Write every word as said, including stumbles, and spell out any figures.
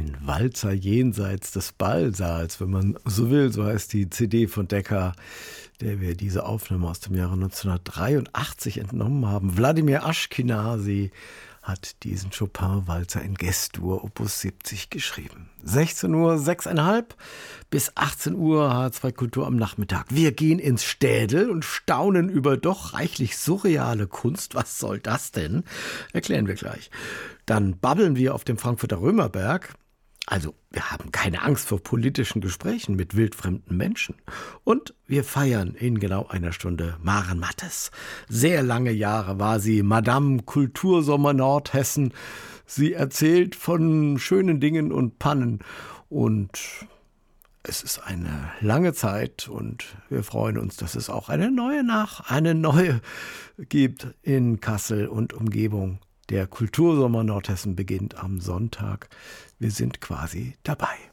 Ein Walzer jenseits des Ballsaals, wenn man so will, so heißt die C D von Decca, der wir diese Aufnahme aus dem Jahre neunzehnhundertdreiundachtzig entnommen haben. Wladimir Aschkenasy hat diesen Chopin-Walzer in G-Dur Opus siebzig geschrieben. sechzehn Uhr sechseinhalb bis achtzehn Uhr H zwei Kultur am Nachmittag. Wir gehen ins Städel und staunen über doch reichlich surreale Kunst. Was soll das denn? Erklären wir gleich. Dann babbeln wir auf dem Frankfurter Römerberg. Also, wir haben keine Angst vor politischen Gesprächen mit wildfremden Menschen. Und wir feiern in genau einer Stunde Maren Mattes. Sehr lange Jahre war sie Madame Kultursommer Nordhessen. Sie erzählt von schönen Dingen und Pannen. Und es ist eine lange Zeit und wir freuen uns, dass es auch eine neue nach, eine neue gibt in Kassel und Umgebung. Der Kultursommer Nordhessen beginnt am Sonntag. Wir sind quasi dabei.